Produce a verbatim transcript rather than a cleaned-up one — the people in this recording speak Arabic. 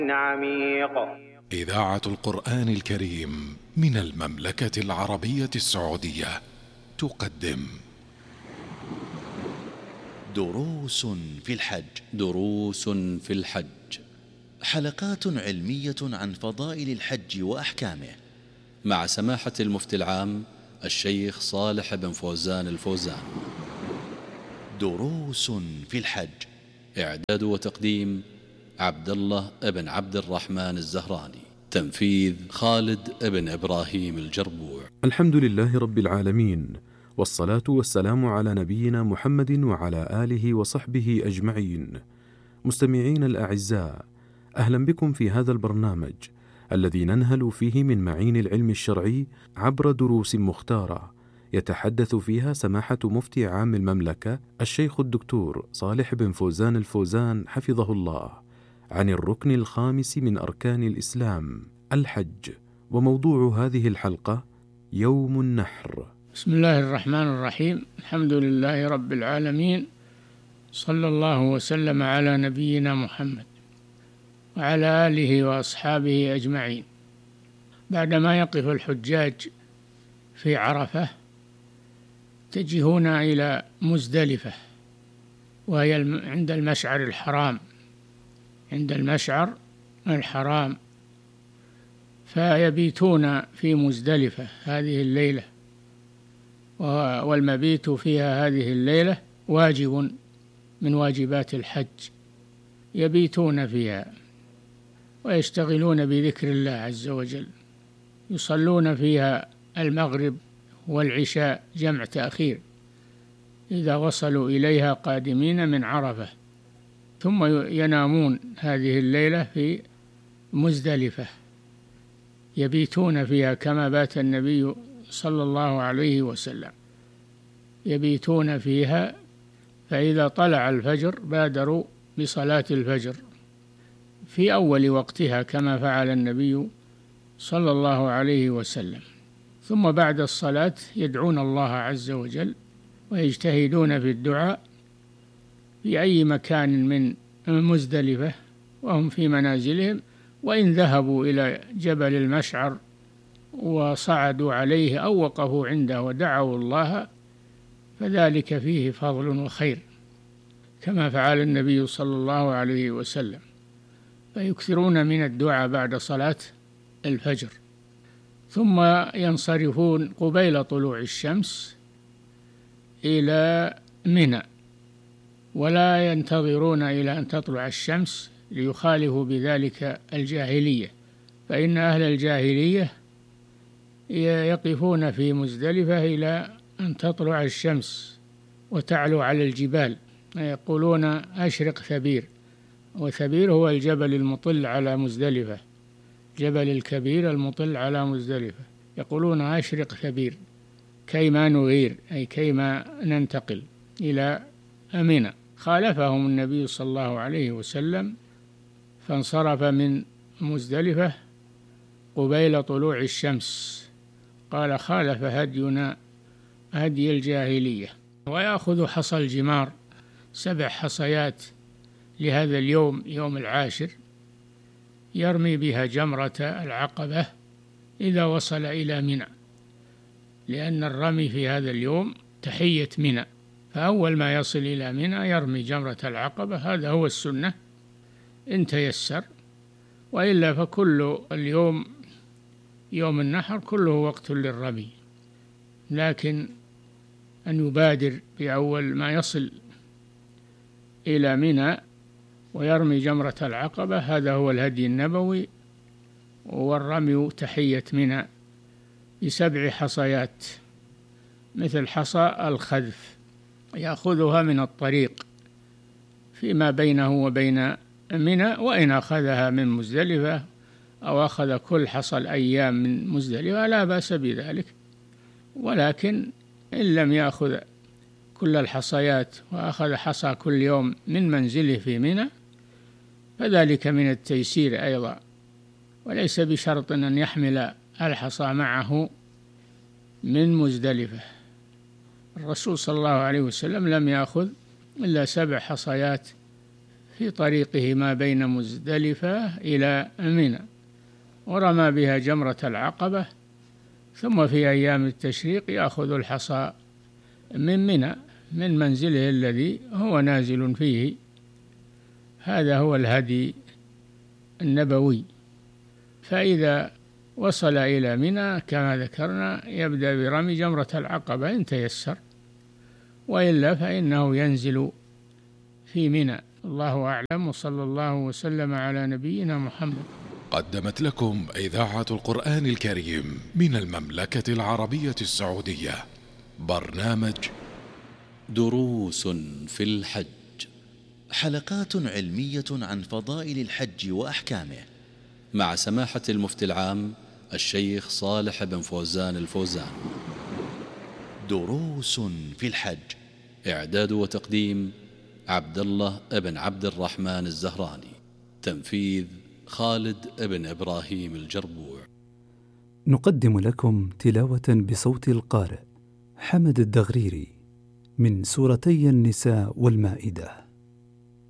عميق. إذاعة القرآن الكريم من المملكة العربية السعودية تقدم دروس في الحج. دروس في الحج، حلقات علمية عن فضائل الحج وأحكامه، مع سماحة المفتي العام الشيخ صالح بن فوزان الفوزان. دروس في الحج، إعداد وتقديم عبد الله بن عبد الرحمن الزهراني، تنفيذ خالد بن إبراهيم الجربوع. الحمد لله رب العالمين، والصلاة والسلام على نبينا محمد وعلى آله وصحبه أجمعين. مستمعين الأعزاء، أهلا بكم في هذا البرنامج الذي ننهل فيه من معين العلم الشرعي عبر دروس مختارة يتحدث فيها سماحة مفتي عام المملكة الشيخ الدكتور صالح بن فوزان الفوزان حفظه الله عن الركن الخامس من أركان الإسلام الحج. وموضوع هذه الحلقة يوم النحر. بسم الله الرحمن الرحيم. الحمد لله رب العالمين، صلى الله وسلم على نبينا محمد وعلى آله وأصحابه أجمعين. بعدما يقف الحجاج في عرفة يتجهون إلى مزدلفة، وهي عند المشعر الحرام عند المشعر الحرام فيبيتون في مزدلفة هذه الليلة، والمبيت فيها هذه الليلة واجب من واجبات الحج. يبيتون فيها ويشتغلون بذكر الله عز وجل، يصلون فيها المغرب والعشاء جمع تأخير إذا وصلوا إليها قادمين من عرفة، ثم ينامون هذه الليلة في مزدلفة يبيتون فيها كما بات النبي صلى الله عليه وسلم. يبيتون فيها، فإذا طلع الفجر بادروا بصلاة الفجر في أول وقتها كما فعل النبي صلى الله عليه وسلم، ثم بعد الصلاة يدعون الله عز وجل ويجتهدون في الدعاء في أي مكان من مزدلفة وهم في منازلهم، وإن ذهبوا إلى جبل المشعر وصعدوا عليه أو وقفوا عنده ودعوا الله فذلك فيه فضل وخير كما فعل النبي صلى الله عليه وسلم. فيكثرون من الدعاء بعد صلاة الفجر، ثم ينصرفون قبيل طلوع الشمس إلى منى، ولا ينتظرون إلى أن تطلع الشمس ليخالفوا بذلك الجاهلية، فإن أهل الجاهلية يقفون في مزدلفة إلى أن تطلع الشمس وتعلو على الجبال، يقولون أشرق ثبير، وثبير هو الجبل المطل على مزدلفة، جبل الكبير المطل على مزدلفة، يقولون أشرق ثبير كيما نغير، أي كيما ننتقل إلى منى. خالفهم النبي صلى الله عليه وسلم فانصرف من مزدلفة قبيل طلوع الشمس، قال خالف هدينا هدي الجاهلية. ويأخذ حصى الجمار سبع حصيات لهذا اليوم، يوم العاشر، يرمي بها جمرة العقبة إذا وصل إلى منى، لأن الرمي في هذا اليوم تحية منى، فأول ما يصل إلى منى يرمي جمرة العقبة. هذا هو السنة إن تيسر، وإلا فكل اليوم يوم النحر كله وقت للرمي، لكن أن يبادر بأول ما يصل إلى منى ويرمي جمرة العقبة، هذا هو الهدي النبوي. والرمي تحية منى بسبع حصيات مثل حصى الخذف، يأخذها من الطريق فيما بينه وبين منى، وإن أخذها من مزدلفة أو أخذ كل حصى الأيام من مزدلفة لا بأس بذلك، ولكن إن لم يأخذ كل الحصيات وأخذ حصى كل يوم من منزله في منى فذلك من التيسير أيضا، وليس بشرط أن يحمل الحصى معه من مزدلفة. الرسول صلى الله عليه وسلم لم يأخذ إلا سبع حصيات في طريقه ما بين مزدلفة إلى منى، ورمى بها جمرة العقبة، ثم في أيام التشريق يأخذ الحصى من منى من منزله الذي هو نازل فيه. هذا هو الهدي النبوي. فإذا وصل إلى منى كما ذكرنا يبدأ برمي جمرة العقبة إن تيسر، وإلا فإنه ينزل في منى. الله أعلم، وصلى الله وسلم على نبينا محمد. قدمت لكم إذاعة القرآن الكريم من المملكة العربية السعودية برنامج دروس في الحج، حلقات علمية عن فضائل الحج وأحكامه، مع سماحة المفتي العام الشيخ صالح بن فوزان الفوزان. دروس في الحج، إعداد وتقديم عبد الله بن عبد الرحمن الزهراني، تنفيذ خالد بن إبراهيم الجربوع. نقدم لكم تلاوة بصوت القارئ حمد الدغريري من سورتي النساء والمائدة.